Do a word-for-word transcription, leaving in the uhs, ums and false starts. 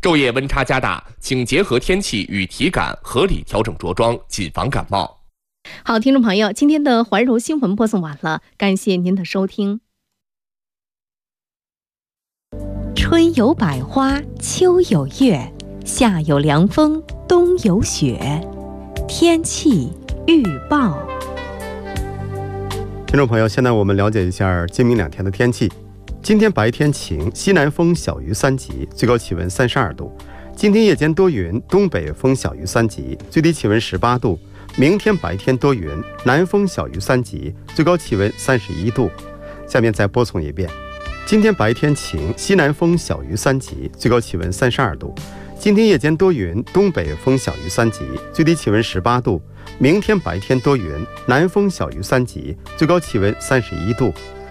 昼夜温差加大，请结合天气与体感合理调整着装，谨防感冒。 好，听众朋友，今天的环柔新闻播送完了，感谢您的收听。 春有百花，秋有月，夏有凉风，冬有雪。天气预报。 听众朋友，现在我们了解一下今明两天的天气。今天白天晴，西南风小于三级，最高气温三十二度。今天夜间多云，东北风小于三级，最低气温十八度。明天白天多云，南风小于三级，最高气温三十一度。下面再播送一遍。今天白天晴，西南风小于三级，最高气温三十二度。今天夜间多云，东北风小于三级，最低气温十八度。明天白天多云，南风小于三级，最高气温三十一度。